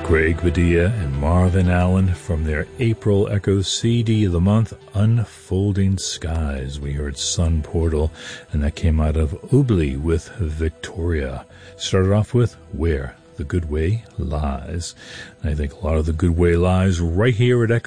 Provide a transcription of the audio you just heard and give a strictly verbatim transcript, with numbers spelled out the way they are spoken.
Greg Padilla and Marvin Allen from their April Echo C D of the month, Unfolding Skies. We heard Sun Portal, and that came out of Ubli with Victoria. Started off with Where the Good Way Lies. And I think a lot of the good way lies right here at Echo